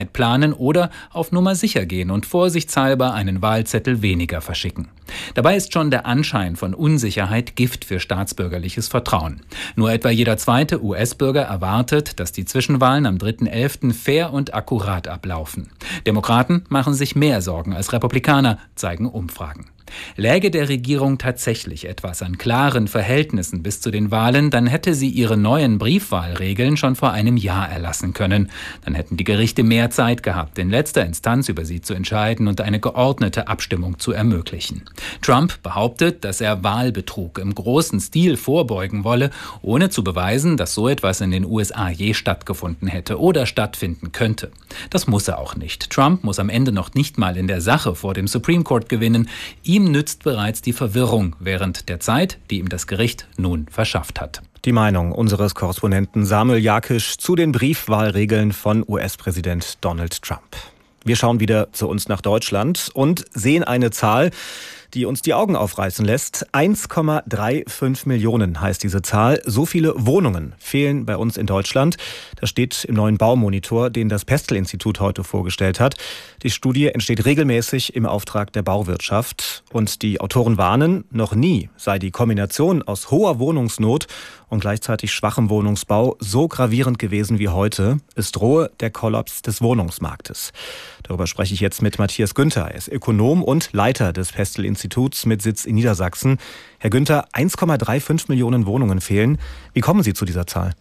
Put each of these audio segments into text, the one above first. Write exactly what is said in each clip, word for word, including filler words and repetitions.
planen oder auf Nummer sicher gehen und vorsichtshalber einen Wahlzettel weniger verschicken. Dabei ist schon der Anschein von Unsicherheit Gift für staatsbürgerliches Vertrauen. Nur etwa jeder zweite U S-Bürger erwartet, dass die Zwischenwahlen am dritten elften fair und akkurat ablaufen. Demokraten machen sich mehr Sorgen als Republikaner, zeigen Umfragen. Läge der Regierung tatsächlich etwas an klaren Verhältnissen bis zu den Wahlen, dann hätte sie ihre neuen Briefwahlregeln schon vor einem Jahr erlassen können. Dann hätten die Gerichte mehr Zeit gehabt, in letzter Instanz über sie zu entscheiden und eine geordnete Abstimmung zu ermöglichen. Trump behauptet, dass er Wahlbetrug im großen Stil vorbeugen wolle, ohne zu beweisen, dass so etwas in den U S A je stattgefunden hätte oder stattfinden könnte. Das muss er auch nicht. Trump muss am Ende noch nicht mal in der Sache vor dem Supreme Court gewinnen. Ihm nützt bereits die Verwirrung während der Zeit, die ihm das Gericht nun verschafft hat. Die Meinung unseres Korrespondenten Samuel Jakisch zu den Briefwahlregeln von U S-Präsident Donald Trump. Wir schauen wieder zu uns nach Deutschland und sehen eine Zahl, die uns die Augen aufreißen lässt. eins Komma fünfunddreißig Millionen heißt diese Zahl. So viele Wohnungen fehlen bei uns in Deutschland. Das steht im neuen Baumonitor, den das Pestel-Institut heute vorgestellt hat. Die Studie entsteht regelmäßig im Auftrag der Bauwirtschaft. Und die Autoren warnen, noch nie sei die Kombination aus hoher Wohnungsnot und gleichzeitig schwachem Wohnungsbau so gravierend gewesen wie heute. Es drohe der Kollaps des Wohnungsmarktes. Darüber spreche ich jetzt mit Matthias Günther. Er ist Ökonom und Leiter des Pestel-Instituts mit Sitz in Niedersachsen. Herr Günther, eins Komma fünfunddreißig Millionen Wohnungen fehlen. Wie kommen Sie zu dieser Zahl?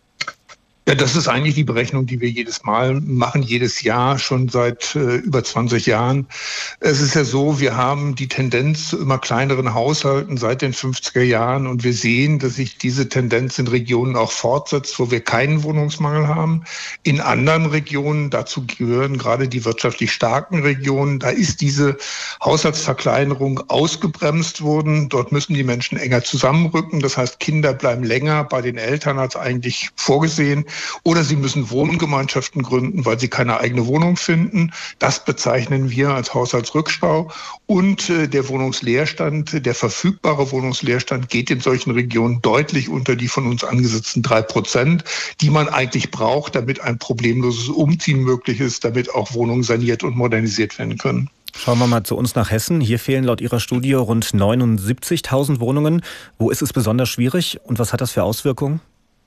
Ja, das ist eigentlich die Berechnung, die wir jedes Mal machen, jedes Jahr, schon seit äh, über zwanzig Jahren. Es ist ja so, wir haben die Tendenz zu immer kleineren Haushalten seit den fünfziger Jahren und wir sehen, dass sich diese Tendenz in Regionen auch fortsetzt, wo wir keinen Wohnungsmangel haben. In anderen Regionen, dazu gehören gerade die wirtschaftlich starken Regionen, da ist diese Haushaltsverkleinerung ausgebremst worden. Dort müssen die Menschen enger zusammenrücken. Das heißt, Kinder bleiben länger bei den Eltern als eigentlich vorgesehen. Oder sie müssen Wohngemeinschaften gründen, weil sie keine eigene Wohnung finden. Das bezeichnen wir als Haushaltsrückstau. Und äh, der Wohnungsleerstand, der verfügbare Wohnungsleerstand geht in solchen Regionen deutlich unter die von uns angesetzten drei Prozent, die man eigentlich braucht, damit ein problemloses Umziehen möglich ist, damit auch Wohnungen saniert und modernisiert werden können. Schauen wir mal zu uns nach Hessen. Hier fehlen laut Ihrer Studie rund neunundsiebzigtausend Wohnungen. Wo ist es besonders schwierig und was hat das für Auswirkungen?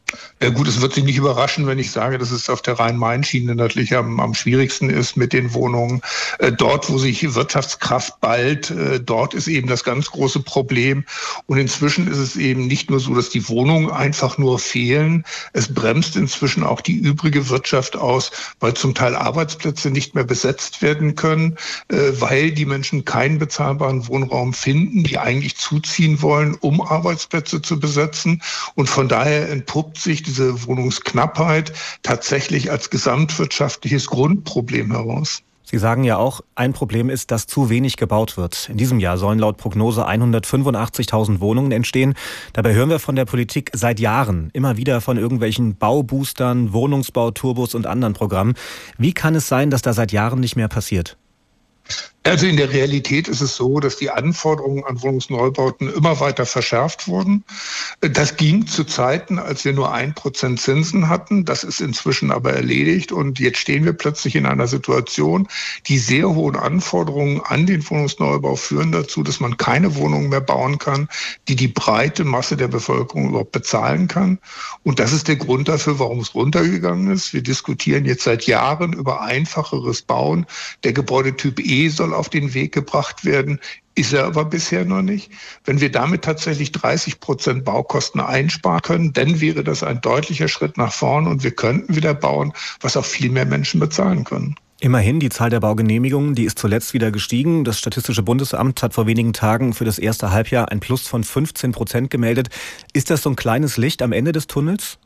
Ja gut, es wird Sie nicht überraschen, wenn ich sage, dass es auf der Rhein-Main-Schiene natürlich am, am schwierigsten ist mit den Wohnungen. Äh, dort, wo sich Wirtschaftskraft ballt, äh, dort ist eben das ganz große Problem. Und inzwischen ist es eben nicht nur so, dass die Wohnungen einfach nur fehlen. Es bremst inzwischen auch die übrige Wirtschaft aus, weil zum Teil Arbeitsplätze nicht mehr besetzt werden können, äh, weil die Menschen keinen bezahlbaren Wohnraum finden, die eigentlich zuziehen wollen, um Arbeitsplätze zu besetzen. Und von daher entpuppt sich diese Wohnungsknappheit tatsächlich als gesamtwirtschaftliches Grundproblem heraus. Sie sagen ja auch, ein Problem ist, dass zu wenig gebaut wird. In diesem Jahr sollen laut Prognose hundertfünfundachtzigtausend Wohnungen entstehen. Dabei hören wir von der Politik seit Jahren immer wieder von irgendwelchen Bauboostern, Wohnungsbauturbos und anderen Programmen. Wie kann es sein, dass da seit Jahren nicht mehr passiert? Also in der Realität ist es so, dass die Anforderungen an Wohnungsneubauten immer weiter verschärft wurden. Das ging zu Zeiten, als wir nur ein Prozent Zinsen hatten. Das ist inzwischen aber erledigt. Und jetzt stehen wir plötzlich in einer Situation, die sehr hohen Anforderungen an den Wohnungsneubau führen dazu, dass man keine Wohnungen mehr bauen kann, die die breite Masse der Bevölkerung überhaupt bezahlen kann. Und das ist der Grund dafür, warum es runtergegangen ist. Wir diskutieren jetzt seit Jahren über einfacheres Bauen. Der Gebäudetyp E soll auf den Weg gebracht werden, ist er aber bisher noch nicht. Wenn wir damit tatsächlich dreißig Prozent Baukosten einsparen können, dann wäre das ein deutlicher Schritt nach vorn und wir könnten wieder bauen, was auch viel mehr Menschen bezahlen können. Immerhin, die Zahl der Baugenehmigungen, die ist zuletzt wieder gestiegen. Das Statistische Bundesamt hat vor wenigen Tagen für das erste Halbjahr ein Plus von fünfzehn Prozent gemeldet. Ist das so ein kleines Licht am Ende des Tunnels?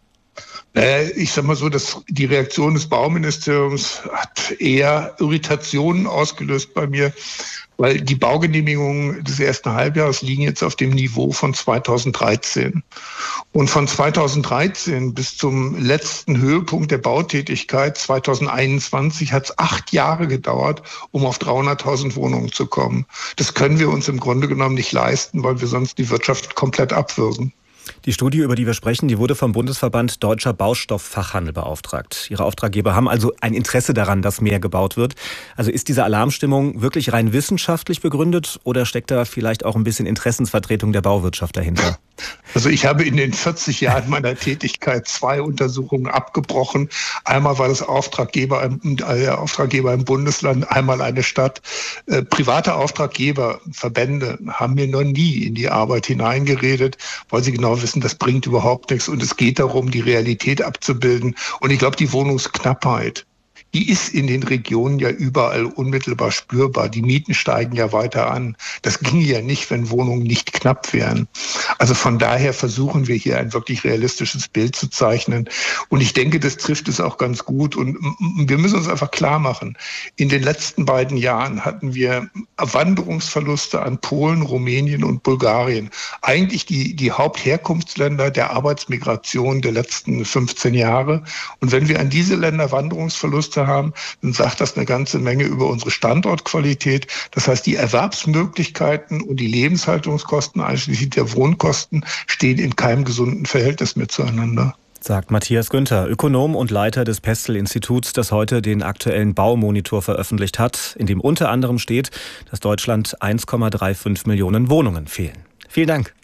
Ich sag mal so, dass die Reaktion des Bauministeriums hat eher Irritationen ausgelöst bei mir, weil die Baugenehmigungen des ersten Halbjahres liegen jetzt auf dem Niveau von zweitausenddreizehn. Und von zweitausenddreizehn bis zum letzten Höhepunkt der Bautätigkeit zweitausendeinundzwanzig hat es acht Jahre gedauert, um auf dreihunderttausend Wohnungen zu kommen. Das können wir uns im Grunde genommen nicht leisten, weil wir sonst die Wirtschaft komplett abwürgen. Die Studie, über die wir sprechen, die wurde vom Bundesverband Deutscher Baustofffachhandel beauftragt. Ihre Auftraggeber haben also ein Interesse daran, dass mehr gebaut wird. Also ist diese Alarmstimmung wirklich rein wissenschaftlich begründet oder steckt da vielleicht auch ein bisschen Interessensvertretung der Bauwirtschaft dahinter? Also ich habe in den vierzig Jahren meiner Tätigkeit zwei Untersuchungen abgebrochen. Einmal war das Auftraggeber, der Auftraggeber im Bundesland, einmal eine Stadt. Äh, private Auftraggeber, Verbände haben mir noch nie in die Arbeit hineingeredet, weil sie genau wissen, das bringt überhaupt nichts. Und es geht darum, die Realität abzubilden. Und ich glaube, die Wohnungsknappheit, die ist in den Regionen ja überall unmittelbar spürbar. Die Mieten steigen ja weiter an. Das ginge ja nicht, wenn Wohnungen nicht knapp wären. Also von daher versuchen wir hier ein wirklich realistisches Bild zu zeichnen. Und ich denke, das trifft es auch ganz gut. Und wir müssen uns einfach klar machen, in den letzten beiden Jahren hatten wir Wanderungsverluste an Polen, Rumänien und Bulgarien. Eigentlich die, die Hauptherkunftsländer der Arbeitsmigration der letzten fünfzehn Jahre. Und wenn wir an diese Länder Wanderungsverluste haben, dann sagt das eine ganze Menge über unsere Standortqualität. Das heißt, die Erwerbsmöglichkeiten und die Lebenshaltungskosten, einschließlich der Wohnkosten, stehen in keinem gesunden Verhältnis mehr zueinander. Sagt Matthias Günther, Ökonom und Leiter des Pestel-Instituts, das heute den aktuellen Baumonitor veröffentlicht hat, in dem unter anderem steht, dass Deutschland eins Komma fünfunddreißig Millionen Wohnungen fehlen. Vielen Dank.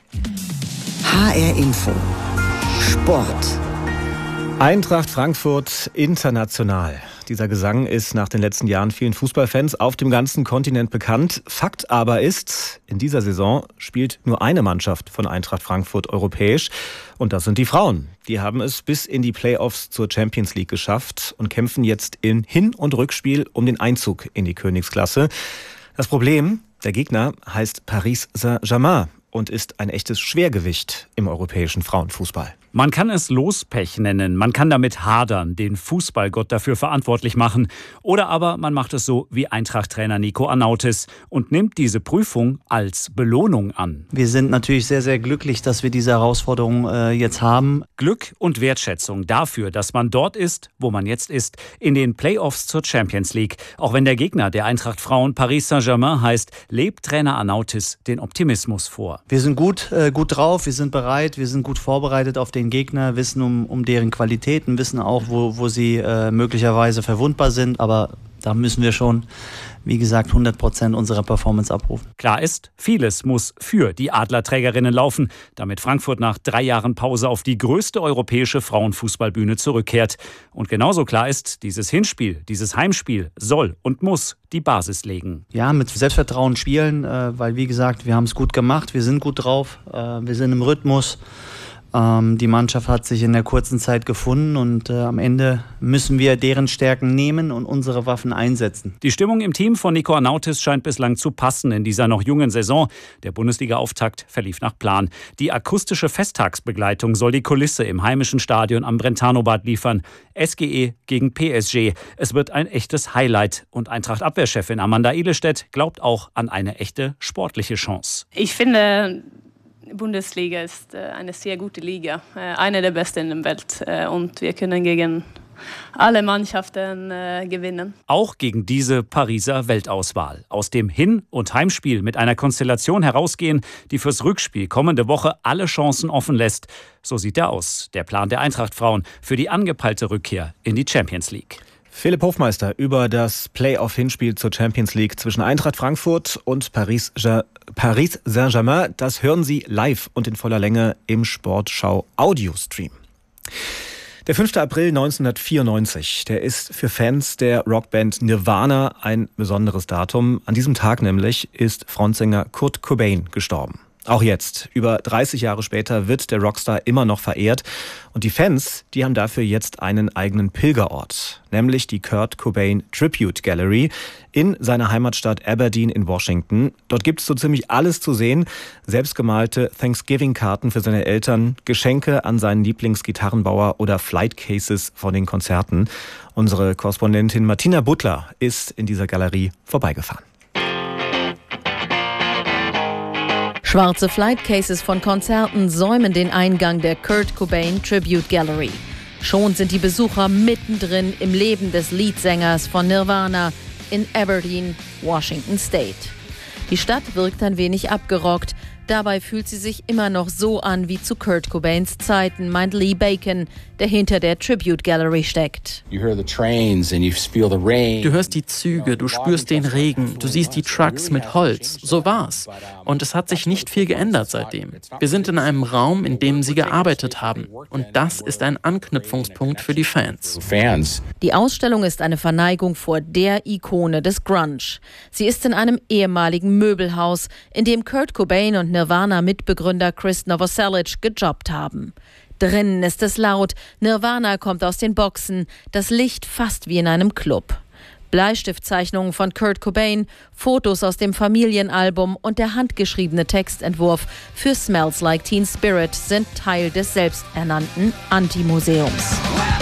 H R Info Sport. Eintracht Frankfurt international. Dieser Gesang ist nach den letzten Jahren vielen Fußballfans auf dem ganzen Kontinent bekannt. Fakt aber ist, in dieser Saison spielt nur eine Mannschaft von Eintracht Frankfurt europäisch. Und das sind die Frauen. Die haben es bis in die Playoffs zur Champions League geschafft und kämpfen jetzt in Hin- und Rückspiel um den Einzug in die Königsklasse. Das Problem, der Gegner heißt Paris Saint-Germain und ist ein echtes Schwergewicht im europäischen Frauenfußball. Man kann es Lospech nennen, man kann damit hadern, den Fußballgott dafür verantwortlich machen. Oder aber man macht es so wie Eintracht-Trainer Nico Anautis und nimmt diese Prüfung als Belohnung an. Wir sind natürlich sehr, sehr glücklich, dass wir diese Herausforderung äh, jetzt haben. Glück und Wertschätzung dafür, dass man dort ist, wo man jetzt ist, in den Playoffs zur Champions League. Auch wenn der Gegner der Eintracht Frauen Paris Saint-Germain heißt, lebt Trainer Anautis den Optimismus vor. Wir sind gut, äh, gut drauf, wir sind bereit, wir sind gut vorbereitet auf den Gegner, wissen um, um deren Qualitäten, wissen auch, wo, wo sie äh, möglicherweise verwundbar sind, aber da müssen wir schon, wie gesagt, hundert Prozent unserer Performance abrufen. Klar ist, vieles muss für die Adlerträgerinnen laufen, damit Frankfurt nach drei Jahren Pause auf die größte europäische Frauenfußballbühne zurückkehrt. Und genauso klar ist, dieses Hinspiel, dieses Heimspiel soll und muss die Basis legen. Ja, mit Selbstvertrauen spielen, äh, weil wie gesagt, wir haben es gut gemacht, wir sind gut drauf, äh, wir sind im Rhythmus. Die Mannschaft hat sich in der kurzen Zeit gefunden und äh, am Ende müssen wir deren Stärken nehmen und unsere Waffen einsetzen. Die Stimmung im Team von Nico Anautis scheint bislang zu passen in dieser noch jungen Saison. Der Bundesliga-Auftakt verlief nach Plan. Die akustische Festtagsbegleitung soll die Kulisse im heimischen Stadion am Brentano-Bad liefern. S G E gegen P S G. Es wird ein echtes Highlight. Und Eintracht-Abwehrchefin Amanda Ehlestedt glaubt auch an eine echte sportliche Chance. Ich finde, Bundesliga ist äh, eine sehr gute Liga, äh, eine der besten in der Welt äh, und wir können gegen alle Mannschaften äh, gewinnen. Auch gegen diese Pariser Weltauswahl. Aus dem Hin- und Heimspiel mit einer Konstellation herausgehen, die fürs Rückspiel kommende Woche alle Chancen offen lässt. So sieht er aus, der Plan der Eintracht-Frauen für die angepeilte Rückkehr in die Champions League. Philipp Hofmeister über das Playoff-Hinspiel zur Champions League zwischen Eintracht Frankfurt und Paris, Paris Saint-Germain. Das hören Sie live und in voller Länge im Sportschau-Audio-Stream. Der fünfte April neunzehnhundertvierundneunzig, der ist für Fans der Rockband Nirvana ein besonderes Datum. An diesem Tag nämlich ist Frontsänger Kurt Cobain gestorben. Auch jetzt, über dreißig Jahre später, wird der Rockstar immer noch verehrt. Und die Fans, die haben dafür jetzt einen eigenen Pilgerort, nämlich die Kurt Cobain Tribute Gallery in seiner Heimatstadt Aberdeen in Washington. Dort gibt es so ziemlich alles zu sehen. Selbstgemalte Thanksgiving-Karten für seine Eltern, Geschenke an seinen Lieblingsgitarrenbauer oder Flightcases von den Konzerten. Unsere Korrespondentin Martina Butler ist in dieser Galerie vorbeigefahren. Schwarze Flightcases von Konzerten säumen den Eingang der Kurt Cobain Tribute Gallery. Schon sind die Besucher mittendrin im Leben des Leadsängers von Nirvana in Aberdeen, Washington State. Die Stadt wirkt ein wenig abgerockt. Dabei fühlt sie sich immer noch so an wie zu Kurt Cobains Zeiten, meint Lee Bacon, der hinter der Tribute Gallery steckt. Du hörst die Züge, du spürst den Regen, du siehst die Trucks mit Holz. So war's. Und es hat sich nicht viel geändert seitdem. Wir sind in einem Raum, in dem sie gearbeitet haben. Und das ist ein Anknüpfungspunkt für die Fans. Die Ausstellung ist eine Verneigung vor der Ikone des Grunge. Sie ist in einem ehemaligen Möbelhaus, in dem Kurt Cobain und Nirvana-Mitbegründer Chris Novoselic gejobbt haben. Drinnen ist es laut, Nirvana kommt aus den Boxen, das Licht fast wie in einem Club. Bleistiftzeichnungen von Kurt Cobain, Fotos aus dem Familienalbum und der handgeschriebene Textentwurf für Smells Like Teen Spirit sind Teil des selbsternannten Anti-Museums.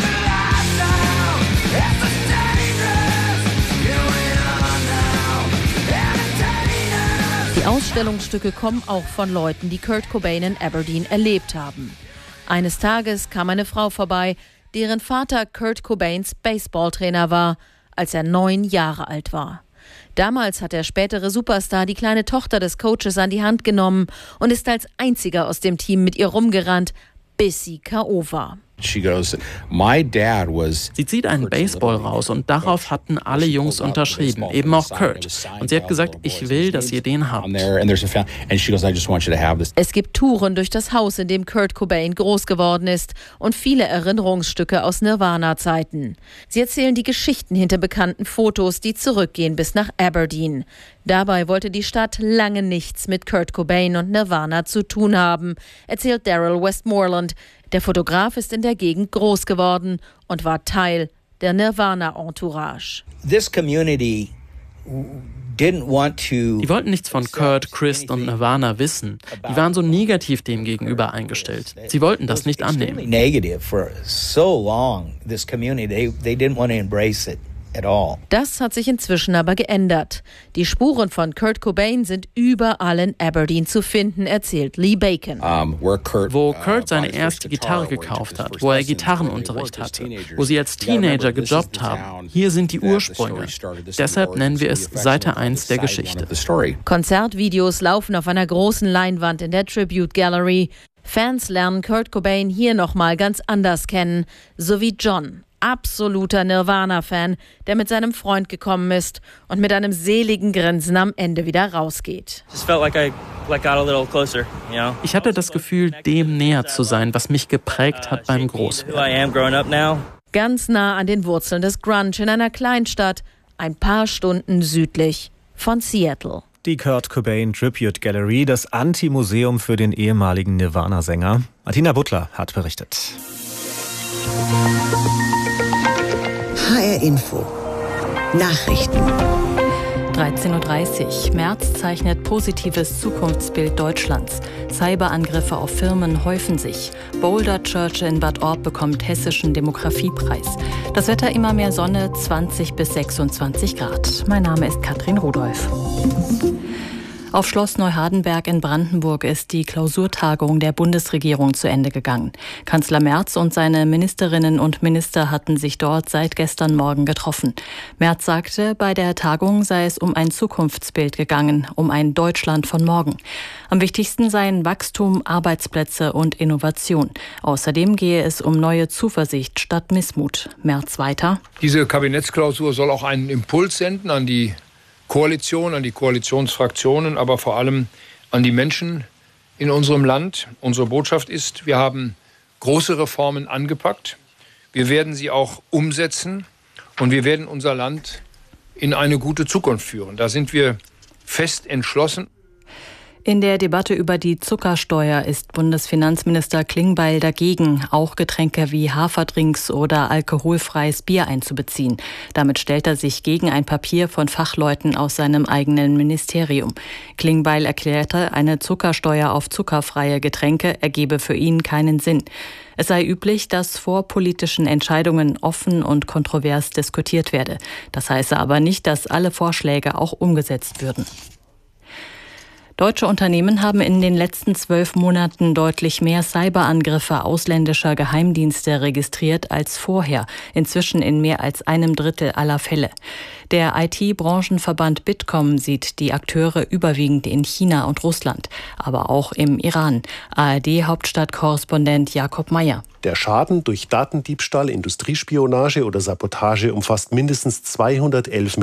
Die Ausstellungsstücke kommen auch von Leuten, die Kurt Cobain in Aberdeen erlebt haben. Eines Tages kam eine Frau vorbei, deren Vater Kurt Cobains Baseballtrainer war, als er neun Jahre alt war. Damals hat der spätere Superstar die kleine Tochter des Coaches an die Hand genommen und ist als einziger aus dem Team mit ihr rumgerannt, bis sie K O war. Sie zieht einen Baseball raus und darauf hatten alle Jungs unterschrieben, eben auch Kurt. Und sie hat gesagt, ich will, dass ihr den habt. Es gibt Touren durch das Haus, in dem Kurt Cobain groß geworden ist und viele Erinnerungsstücke aus Nirvana-Zeiten. Sie erzählen die Geschichten hinter bekannten Fotos, die zurückgehen bis nach Aberdeen. Dabei wollte die Stadt lange nichts mit Kurt Cobain und Nirvana zu tun haben, erzählt Daryl Westmoreland. Der Fotograf ist in der Gegend groß geworden und war Teil der Nirvana-Entourage. This community didn't want to. Die wollten nichts von Kurt, Chris und Nirvana wissen. Die waren so negativ dem gegenüber eingestellt. Sie wollten das nicht annehmen. Negative for so long. This community, they, they didn't want to embrace it. Das hat sich inzwischen aber geändert. Die Spuren von Kurt Cobain sind überall in Aberdeen zu finden, erzählt Lee Bacon. Wo Kurt seine erste Gitarre gekauft hat, wo er Gitarrenunterricht hatte, wo sie als Teenager gejobbt haben. Hier sind die Ursprünge. Deshalb nennen wir es Seite eins der Geschichte. Konzertvideos laufen auf einer großen Leinwand in der Tribute Gallery. Fans lernen Kurt Cobain hier nochmal ganz anders kennen, so wie John. Absoluter Nirvana-Fan, der mit seinem Freund gekommen ist und mit einem seligen Grinsen am Ende wieder rausgeht. Ich hatte das Gefühl, dem näher zu sein, was mich geprägt hat beim Großwerden. Ganz nah an den Wurzeln des Grunge in einer Kleinstadt, ein paar Stunden südlich von Seattle. Die Kurt Cobain Tribute Gallery, das Anti-Museum für den ehemaligen Nirvana-Sänger. Martina Butler hat berichtet. H R Info Nachrichten. dreizehn Uhr dreißig. Merz zeichnet positives Zukunftsbild Deutschlands. Cyberangriffe auf Firmen häufen sich. Boulder Church in Bad Orb bekommt hessischen Demografiepreis. Das Wetter immer mehr Sonne, zwanzig bis sechsundzwanzig Grad. Mein Name ist Katrin Rudolph. Auf Schloss Neuhardenberg in Brandenburg ist die Klausurtagung der Bundesregierung zu Ende gegangen. Kanzler Merz und seine Ministerinnen und Minister hatten sich dort seit gestern Morgen getroffen. Merz sagte, bei der Tagung sei es um ein Zukunftsbild gegangen, um ein Deutschland von morgen. Am wichtigsten seien Wachstum, Arbeitsplätze und Innovation. Außerdem gehe es um neue Zuversicht statt Missmut. Merz weiter. Diese Kabinettsklausur soll auch einen Impuls senden an die Koalition, an die Koalitionsfraktionen, aber vor allem an die Menschen in unserem Land. Unsere Botschaft ist, wir haben große Reformen angepackt. Wir werden sie auch umsetzen und wir werden unser Land in eine gute Zukunft führen. Da sind wir fest entschlossen. In der Debatte über die Zuckersteuer ist Bundesfinanzminister Klingbeil dagegen, auch Getränke wie Haferdrinks oder alkoholfreies Bier einzubeziehen. Damit stellt er sich gegen ein Papier von Fachleuten aus seinem eigenen Ministerium. Klingbeil erklärte, eine Zuckersteuer auf zuckerfreie Getränke ergebe für ihn keinen Sinn. Es sei üblich, dass vor politischen Entscheidungen offen und kontrovers diskutiert werde. Das heiße aber nicht, dass alle Vorschläge auch umgesetzt würden. Deutsche Unternehmen haben in den letzten zwölf Monaten deutlich mehr Cyberangriffe ausländischer Geheimdienste registriert als vorher, inzwischen in mehr als einem Drittel aller Fälle. Der I T-Branchenverband Bitkom sieht die Akteure überwiegend in China und Russland, aber auch im Iran. A R D-Hauptstadtkorrespondent Jakob Meyer. Der Schaden durch Datendiebstahl, Industriespionage oder Sabotage umfasst mindestens zweihundertelf